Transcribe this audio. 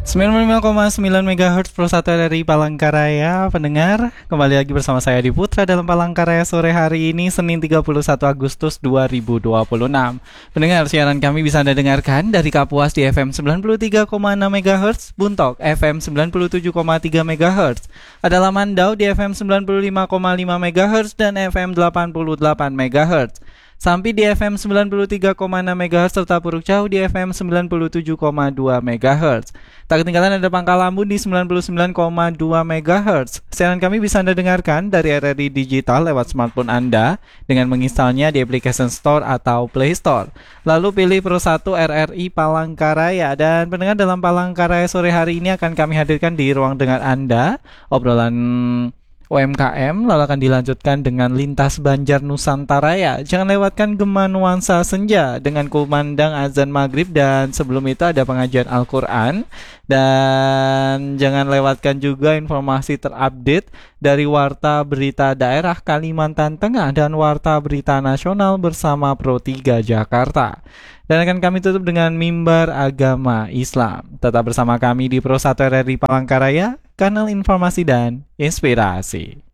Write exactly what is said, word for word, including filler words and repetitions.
sembilan puluh lima koma sembilan megahertz Pro satu R R I Palangkaraya. Pendengar, kembali lagi bersama saya Adi Putra dalam Palangkaraya sore hari ini, Senin tiga puluh satu Agustus dua ribu dua puluh enam. Pendengar, siaran kami bisa Anda dengarkan dari Kapuas di F M sembilan puluh tiga koma enam megahertz, Buntok F M sembilan puluh tujuh koma tiga megahertz, Adalah Mandau di F M sembilan puluh lima koma lima megahertz dan F M delapan puluh delapan megahertz. Sampai di F M sembilan puluh tiga koma enam megahertz serta Puruk Jauh di F M sembilan puluh tujuh koma dua megahertz. Tak ketinggalan ada Pangkal Ambon di sembilan puluh sembilan koma dua megahertz. Siaran kami bisa Anda dengarkan dari R R I Digital lewat smartphone Anda dengan menginstalnya di application Store atau Play Store. Lalu pilih Pro satu R R I Palangkaraya. Dan pendengar, dalam Palangkaraya sore hari ini akan kami hadirkan di ruang dengar Anda obrolan U M K M, lalu akan dilanjutkan dengan Lintas Banjar Nusantaraya. Jangan lewatkan Gema Nuansa Senja dengan kumandang azan maghrib, dan sebelum itu ada pengajian Al-Quran. Dan jangan lewatkan juga informasi terupdate dari Warta Berita Daerah Kalimantan Tengah dan Warta Berita Nasional bersama Pro tiga Jakarta. Dan akan kami tutup dengan Mimbar Agama Islam. Tetap bersama kami di Pro satu R R I Palangkaraya, kanal informasi dan inspirasi.